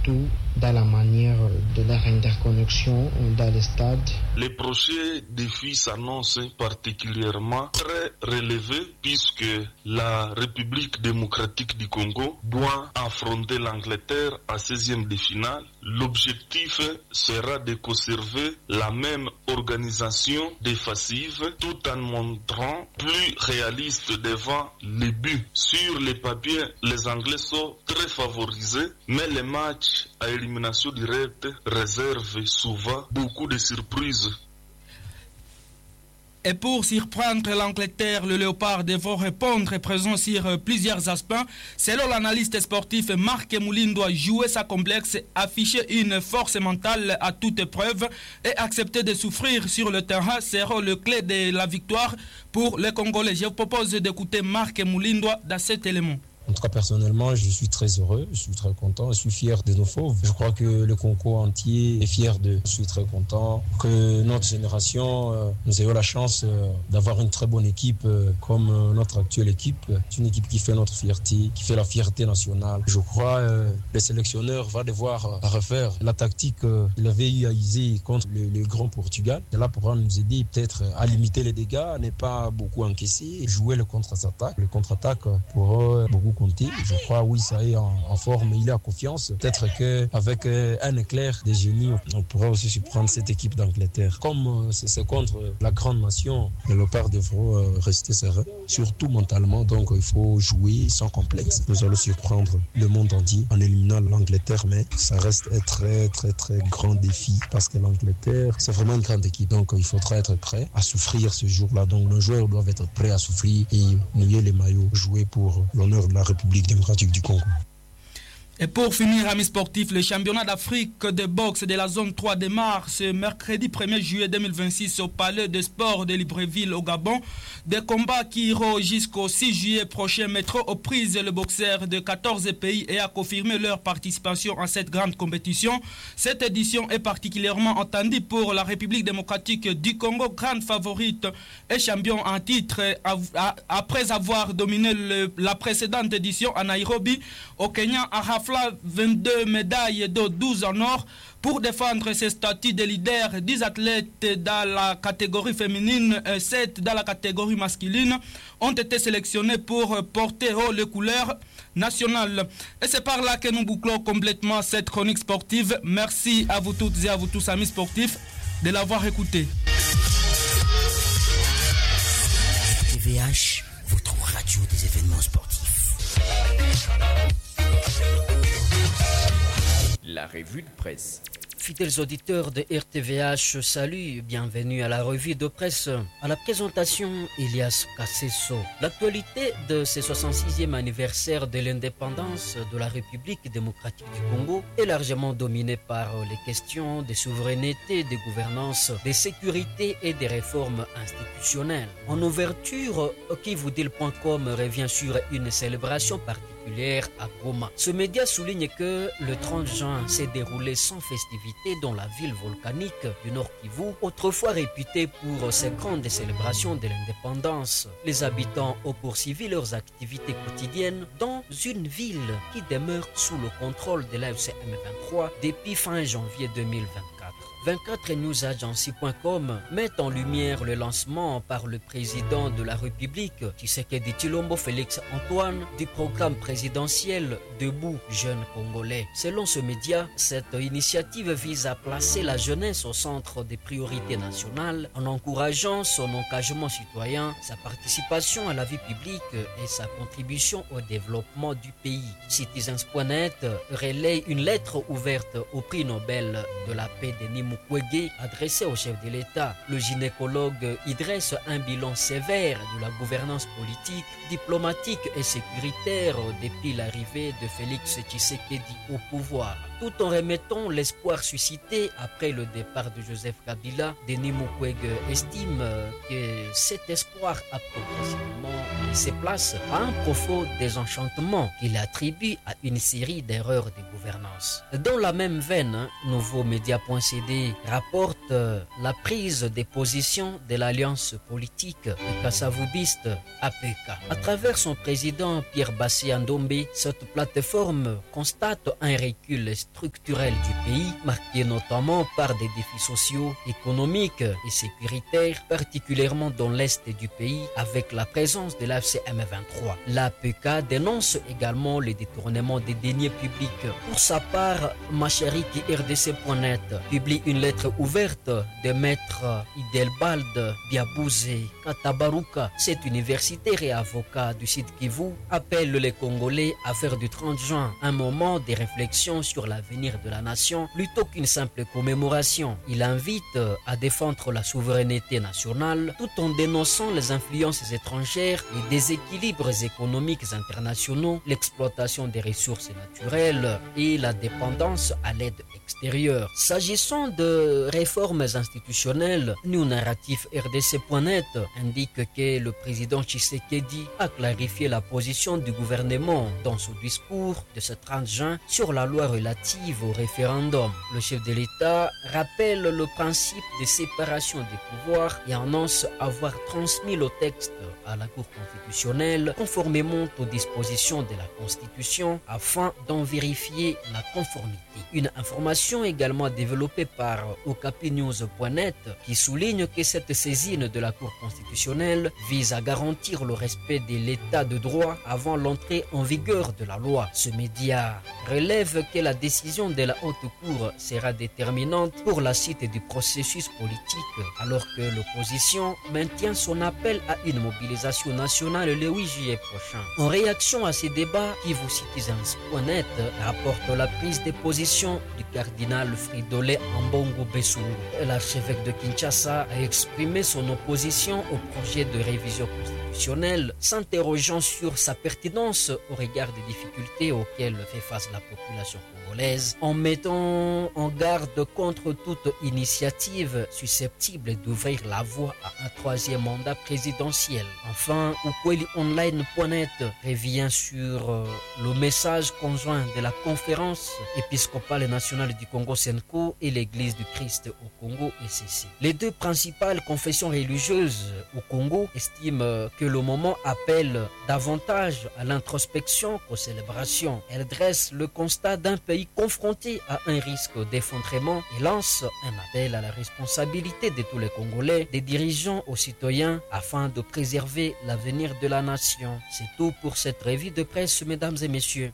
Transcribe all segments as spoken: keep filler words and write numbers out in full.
surtout dans la manière de leur interconnexion dans les stades. Les prochains défis s'annoncent particulièrement très relevés puisque la République démocratique du Congo doit affronter l'Angleterre à seizième de finale. L'objectif sera de conserver la même organisation défensive tout en montrant plus réaliste devant les buts. Sur les papiers, les Anglais sont très favorisés, mais les matchs à élimination directe réservent souvent beaucoup de surprises. Et pour surprendre l'Angleterre, le Léopard devra répondre présent sur plusieurs aspects. Selon l'analyste sportif Marc Moulin, doit jouer sa complexe, afficher une force mentale à toute épreuve et accepter de souffrir sur le terrain sera le clé de la victoire pour les Congolais. Je vous propose d'écouter Marc Moulin dans cet élément. En tout cas, personnellement, je suis très heureux, je suis très content, je suis fier de nos fauves. Je crois que le Congo entier est fier d'eux. Je suis très content que notre génération, euh, nous ayons la chance euh, d'avoir une très bonne équipe euh, comme euh, notre actuelle équipe. C'est une équipe qui fait notre fierté, qui fait la fierté nationale. Je crois que euh, le sélectionneur va devoir euh, refaire la tactique euh, qu'il avait eu à user contre le, le grand Portugal. Cela pourra nous aider peut-être à limiter les dégâts, à ne pas beaucoup encaisser, jouer le contre-attaque. Le contre-attaque pourra beaucoup compter. Je crois, oui, ça est en, en forme, il a confiance. Peut-être qu'avec euh, un éclair des génies, on pourrait aussi surprendre cette équipe d'Angleterre. Comme euh, c'est contre la grande nation, les Léopards devront euh, rester sereins, surtout mentalement. Donc, il faut jouer sans complexe. Nous allons surprendre le monde entier en éliminant l'Angleterre, mais ça reste un très, très, très grand défi parce que l'Angleterre, c'est vraiment une grande équipe. Donc, il faudra être prêt à souffrir ce jour-là. Donc, nos joueurs doivent être prêts à souffrir et mouiller les maillots, jouer pour l'honneur de la République démocratique du Congo. Et pour finir, amis sportifs, le championnat d'Afrique de boxe de la zone trois démarre ce mercredi premier juillet deux mille vingt-six au Palais de Sport de Libreville au Gabon. Des combats qui iront jusqu'au six juillet prochain mettront aux prises le boxeur de quatorze pays et à confirmer leur participation à cette grande compétition. Cette édition est particulièrement entendue pour la République démocratique du Congo, grande favorite et champion en titre après avoir dominé le, la précédente édition à Nairobi au Kenya à rafla vingt-deux médailles de douze en or pour défendre ses statuts de leader. dix athlètes dans la catégorie féminine et sept dans la catégorie masculine ont été sélectionnés pour porter haut les couleurs nationales. Et c'est par là que nous bouclons complètement cette chronique sportive. Merci à vous toutes et à vous tous, amis sportifs, de l'avoir écouté. T V H, votre radio des événements sportifs. La revue de presse. Fidèles auditeurs de R T V H, salut, bienvenue à la revue de presse. À la présentation, Elias Kasseso. L'actualité de ce soixante-sixième anniversaire de l'indépendance de la République démocratique du Congo est largement dominée par les questions de souveraineté, de gouvernance, de sécurité et des réformes institutionnelles. En ouverture, Kivoudil point com revient sur une célébration particulière à Goma. Ce média souligne que le trente juin s'est déroulé sans festivité dans la ville volcanique du Nord Kivu, autrefois réputée pour ses grandes célébrations de l'indépendance. Les habitants ont poursuivi leurs activités quotidiennes dans une ville qui demeure sous le contrôle de l'A F C M vingt-trois depuis fin janvier deux mille vingt-quatre. vingt-quatre news agency point com met en lumière le lancement par le président de la République, Tshisekedi Tshilombo Félix Antoine, du programme présidentiel Debout Jeunes Congolais. Selon ce média, cette initiative vise à placer la jeunesse au centre des priorités nationales en encourageant son engagement citoyen, sa participation à la vie publique et sa contribution au développement du pays. Citizens point net relaie une lettre ouverte au prix Nobel de la paix de Nimo Mukwege adressé au chef de l'État. Le gynécologue y dresse un bilan sévère de la gouvernance politique, diplomatique et sécuritaire depuis l'arrivée de Félix Tshisekedi au pouvoir. Tout en remettant l'espoir suscité après le départ de Joseph Kabila, Denis Mukwege estime que cet espoir a progressivement laissé place à un profond désenchantement qu'il attribue à une série d'erreurs de gouvernance. Dans la même veine, Nouveau Média point C D rapporte la prise de position de l'alliance politique de Kassavoubiste A P K. À travers son président Pierre Bassi Ndombe, cette plateforme constate un recul structurelle du pays, marquée notamment par des défis sociaux, économiques et sécuritaires, particulièrement dans l'est du pays, avec la présence de l'A F C M vingt-trois. L'A P K dénonce également les détournements des deniers publics. Pour sa part, Machariki R D C point net publie une lettre ouverte de maître Idelbald Biabouze Katabaruka. Cet universitaire et avocat du Sud Kivu appelle les Congolais à faire du trente juin un moment de réflexion sur l'avenir de la nation plutôt qu'une simple commémoration. Il invite à défendre la souveraineté nationale tout en dénonçant les influences étrangères, les déséquilibres économiques internationaux, l'exploitation des ressources naturelles et la dépendance à l'aide extérieure. S'agissant de réformes institutionnelles, New Narrative R D C point net indique que le président Tshisekedi a clarifié la position du gouvernement dans son discours de ce trente juin sur la loi relative au référendum. Le chef de l'État rappelle le principe de séparation des pouvoirs et annonce avoir transmis le texte à la Cour constitutionnelle conformément aux dispositions de la Constitution afin d'en vérifier la conformité. Une information également développée par okapinews point net qui souligne que cette saisine de la Cour constitutionnelle vise à garantir le respect de l'état de droit avant l'entrée en vigueur de la loi. Ce média relève que la décision de la Haute Cour sera déterminante pour la suite du processus politique, alors que l'opposition maintient son appel à une mobilisation nationale le huit juillet prochain. En réaction à ces débats, KivuCitizens point net rapporte la prise de position du cardinal Fridolin Ambongo Besungu. L'archevêque de Kinshasa a exprimé son opposition au projet de révision constitutionnelle, s'interrogeant sur sa pertinence au regard des difficultés auxquelles fait face la population congolaise, en mettant en garde contre toute initiative susceptible d'ouvrir la voie à un troisième mandat présidentiel. Enfin, Ukweli Online point net revient sur euh, le message conjoint de la conférence épiscopale nationale du Congo Senko et l'Église du Christ au Congo E C C. Les deux principales confessions religieuses au Congo estiment que le moment appelle davantage à l'introspection qu'aux célébrations. Elles dressent le constat d'un pays confronté à un risque d'effondrement et lancent un appel à la responsabilité de tous les Congolais, des dirigeants aux citoyens, afin de préserver l'avenir de la nation. C'est tout pour cette revue de presse, mesdames et messieurs.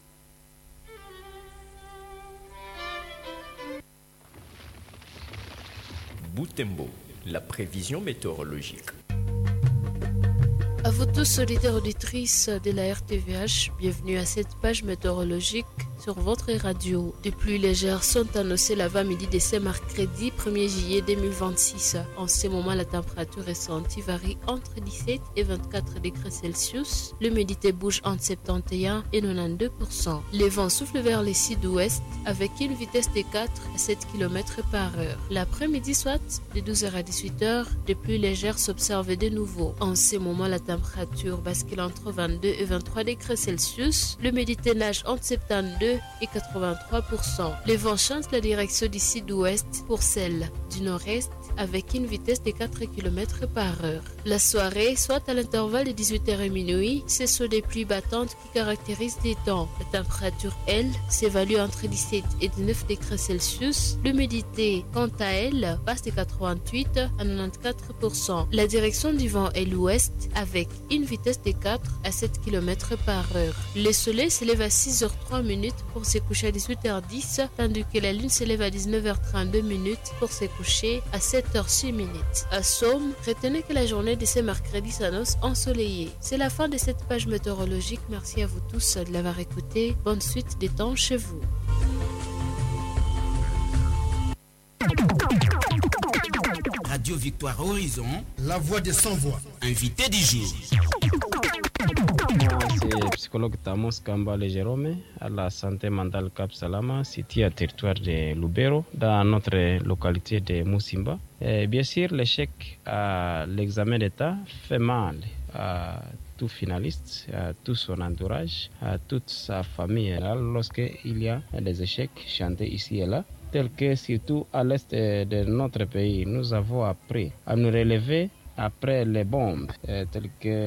Butembo, la prévision météorologique. À vous tous, solidaires auditrices de la R T V H, bienvenue à cette page météorologique sur votre radio. Des pluies légères sont annoncées l'avant-midi de ce mercredi premier juillet deux mille vingt-six. En ce moment, la température ressentie varie entre dix-sept et vingt-quatre degrés Celsius. L'humidité bouge entre soixante et un et quatre-vingt-douze pour cent. Les vents soufflent vers le sud-ouest avec une vitesse de quatre à sept kilomètres par heure. L'après-midi, soit de douze heures à dix-huit heures, des pluies légères s'observent de nouveau. En ce moment, la température bascule entre vingt-deux et vingt-trois degrés Celsius. L'humidité nage entre soixante-douze et quatre-vingt-trois pour cent. Les vents changent la direction du sud-ouest pour celle du nord-est avec une vitesse de quatre kilomètres par heure. La soirée, soit à l'intervalle de dix-huit heures et minuit, ce sont des pluies battantes qui caractérisent les temps. La température, elle, s'évalue entre dix-sept et dix-neuf degrés Celsius. L'humidité, quant à elle, passe de quatre-vingt-huit à quatre-vingt-quatorze pour cent. La direction du vent est l'ouest avec une vitesse de quatre à sept kilomètres par heure. Le soleil s'élève à six heures trois minutes pour se coucher à dix-huit heures dix, tandis que la lune s'élève à dix-neuf heures trente-deux minutes pour se coucher à sept heures six minutes. À Somme, retenez que la journée de ce mercredi s'annonce ensoleillée. C'est la fin de cette page météorologique. Merci à vous tous de l'avoir écouté. Bonne suite des temps chez vous. Radio Victoire Horizon, la voix des sans-voix. Invité du jour. Moi, c'est le psychologue Tamos Kambale Jérôme à la santé mentale Cap Salama, situé à territoire de Lubero, dans notre localité de Moussimba. Et bien sûr, l'échec à l'examen d'État fait mal à tout finaliste, à tout son entourage, à toute sa famille. Lorsqu'il y a des échecs chantés ici et là, tels que surtout à l'est de notre pays, nous avons appris à nous relever après les bombes, telles que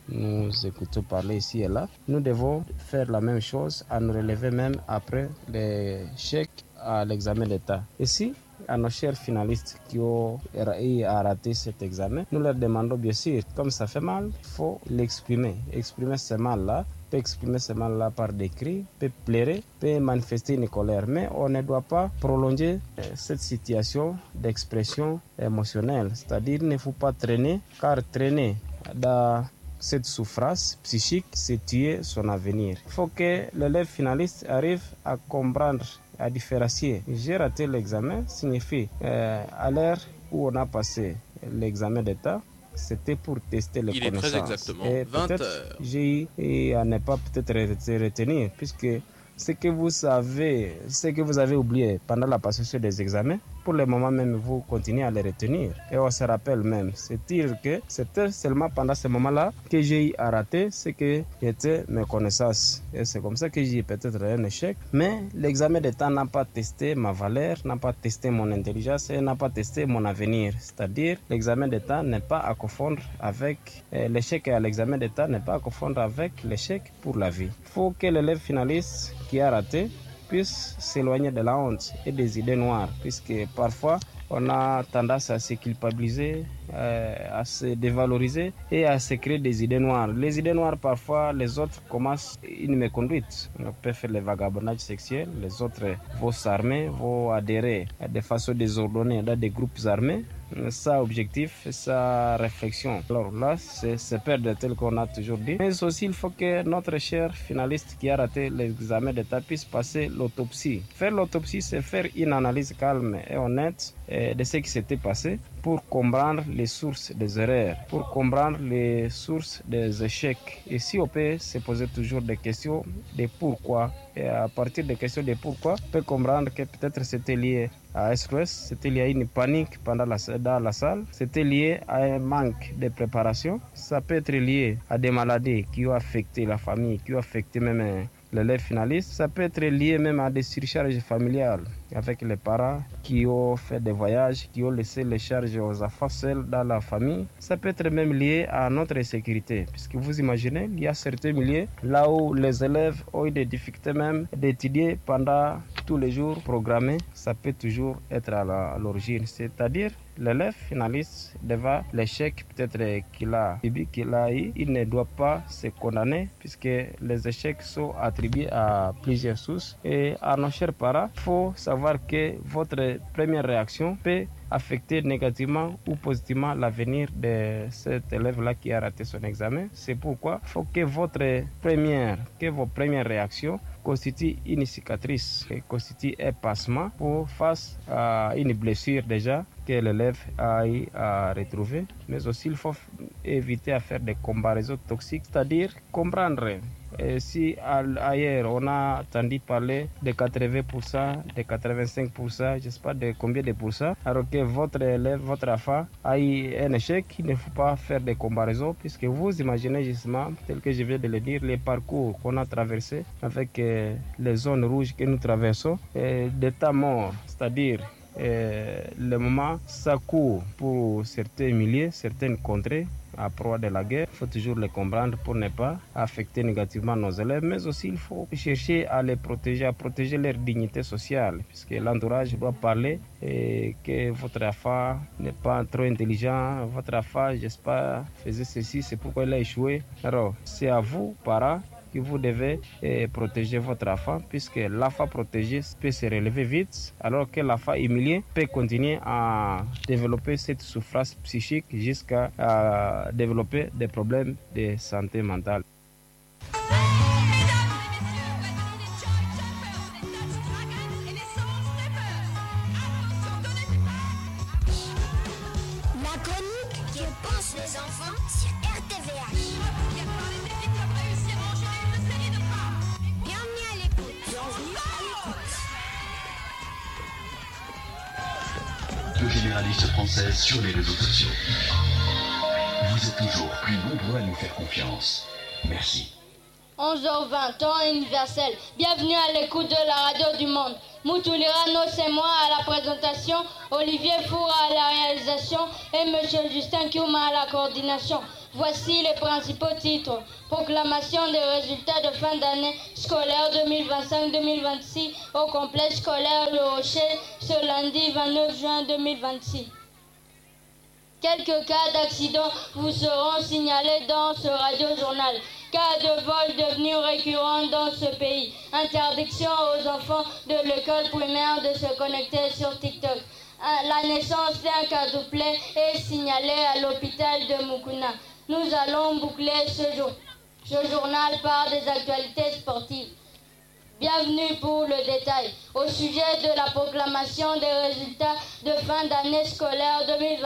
nous écoutons parler ici et là, nous devons faire la même chose, à nous relever même après l'échec à l'examen d'État. Ici, à nos chers finalistes qui ont raté cet examen, nous leur demandons bien sûr, comme ça fait mal, il faut l'exprimer. Exprimer ce mal-là, peut exprimer ce mal-là par des cris, peut pleurer, peut manifester une colère. Mais on ne doit pas prolonger cette situation d'expression émotionnelle. C'est-à-dire, il ne faut pas traîner, car traîner dans cette souffrance psychique, c'est tuer son avenir. Il faut que l'élève finaliste arrive à comprendre, à différencier. J'ai raté l'examen signifie euh, à l'heure où on a passé l'examen d'État, c'était pour tester les Il connaissances. Il est très exactement et vingt peut-être heures. J'ai eu à ne pas peut-être retenir, puisque ce que vous savez, ce que vous avez oublié pendant la passation des examens, pour le moment même, vous continuez à les retenir. Et on se rappelle même, c'est-à-dire que c'était seulement pendant ce moment-là que j'ai eu à rater ce que étaient mes connaissances. Et c'est comme ça que j'ai eu peut-être un échec. Mais l'examen d'État n'a pas testé ma valeur, n'a pas testé mon intelligence et n'a pas testé mon avenir. C'est-à-dire, l'examen d'État n'est pas à confondre avec euh, l'échec à l'examen d'État n'est pas à confondre avec l'échec pour la vie. Il faut que l'élève finaliste qui a raté puisse s'éloigner de la honte et des idées noires, puisque parfois on a tendance à se culpabiliser, euh, à se dévaloriser et à se créer des idées noires. Les idées noires, parfois, les autres commencent une méconduite. On peut faire le vagabondage sexuel, les autres vont s'armer, vont adhérer de façon désordonnée dans des groupes armés. Sa objectif, sa réflexion. Alors là, c'est se perdre tel qu'on a toujours dit. Mais aussi, il faut que notre cher finaliste qui a raté l'examen d'État puisse passer l'autopsie. Faire l'autopsie, c'est faire une analyse calme et honnête de ce qui s'était passé pour comprendre les sources des erreurs, pour comprendre les sources des échecs. Et si on peut se poser toujours des questions de pourquoi, et à partir des questions de pourquoi, on peut comprendre que peut-être c'était lié à S O S, c'était lié à une panique pendant la, dans la salle, c'était lié à un manque de préparation, ça peut être lié à des maladies qui ont affecté la famille, qui ont affecté même l'élève finaliste, ça peut être lié même à des surcharges familiales avec les parents qui ont fait des voyages, qui ont laissé les charges aux enfants seuls dans la famille. Ça peut être même lié à notre sécurité, puisque vous imaginez, il y a certains milieux là où les élèves ont eu des difficultés même d'étudier pendant tous les jours programmés. Ça peut toujours être à l'origine, c'est-à-dire l'élève finaliste devant l'échec peut-être qu'il a qu'il a eu, il ne doit pas se condamner puisque les échecs sont attribués à plusieurs sources. Et à nos chers parents, il faut savoir que votre première réaction peut affecter négativement ou positivement l'avenir de cet élève-là qui a raté son examen. C'est pourquoi il faut que votre première, que vos premières réactions constituent une cicatrice, et constituent un passement pour face à une blessure déjà que l'élève a eu à retrouver. Mais aussi, il faut éviter à faire des comparaisons toxiques, c'est-à-dire comprendre. Et si ailleurs on a entendu parler de quatre-vingts pour cent, de quatre-vingt-cinq pour cent, je ne sais pas de combien de pourcents, alors que votre élève, votre enfant a eu un échec, il ne faut pas faire des comparaisons puisque vous imaginez justement, tel que je viens de le dire, les parcours qu'on a traversés avec euh, les zones rouges que nous traversons, d'état mort, c'est-à-dire euh, le moment ça court pour certains milliers, certaines contrées à proie de la guerre. Il faut toujours les comprendre pour ne pas affecter négativement nos élèves, mais aussi il faut chercher à les protéger, à protéger leur dignité sociale, puisque l'entourage doit parler et que votre enfant n'est pas trop intelligent, votre enfant, j'espère, faisait ceci, c'est pourquoi il a échoué. Alors, c'est à vous, parents, que vous devez eh, protéger votre enfant, puisque l'enfant protégé peut se relever vite, alors que l'enfant humilié peut continuer à développer cette souffrance psychique jusqu'à à développer des problèmes de santé mentale. La chronique qui pense les enfants sur R T V H. De généralistes françaises sur les réseaux sociaux. Vous êtes toujours plus nombreux à nous faire confiance. Merci. onze heures vingt, temps universel. Bienvenue à l'écoute de la radio du monde. Moutouliano, c'est moi à la présentation, Olivier Four à la réalisation et Monsieur Justin Kiouma à la coordination. Voici les principaux titres. Proclamation des résultats de fin d'année scolaire deux mille vingt-cinq deux mille vingt-six au complexe scolaire Le Rocher ce lundi vingt-neuf juin deux mille vingt-six. Quelques cas d'accident vous seront signalés dans ce radio-journal. Cas de vol devenus récurrents dans ce pays. Interdiction aux enfants de l'école primaire de se connecter sur TikTok. La naissance d'un quadruplet est signalée à l'hôpital de Mukuna. Nous allons boucler ce, jour, ce journal par des actualités sportives. Bienvenue pour le détail. Au sujet de la proclamation des résultats de fin d'année scolaire deux mille vingt.